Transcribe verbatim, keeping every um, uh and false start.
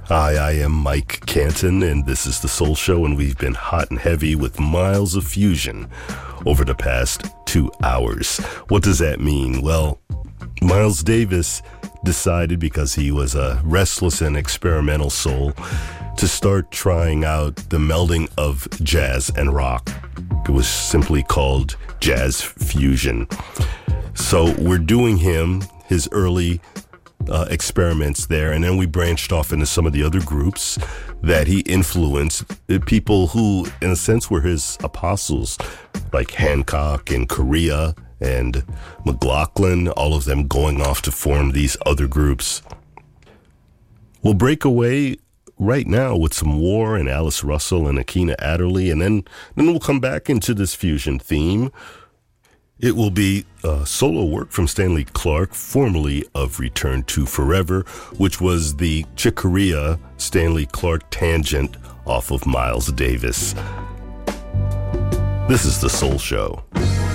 Hi, I am Mike Canton, and this is The Soul Show, and we've been hot and heavy with Miles of Fusion over the past two hours. What does that mean? Well, Miles Davis decided, because he was a restless and experimental soul, to start trying out the melding of jazz and rock. It was simply called Jazz Fusion. So we're doing him, his early uh, experiments there, and then we branched off into some of the other groups that he influenced, people who, in a sense, were his apostles, like Hancock and Correa and McLaughlin, all of them going off to form these other groups. We'll break away right now with some War and Alice Russell and Akina Adderley, and then, then we'll come back into this fusion theme. It will be a solo work from Stanley Clarke, formerly of Return to Forever, which was the Chick Corea Stanley Clarke tangent off of Miles Davis. This is The Soul Show.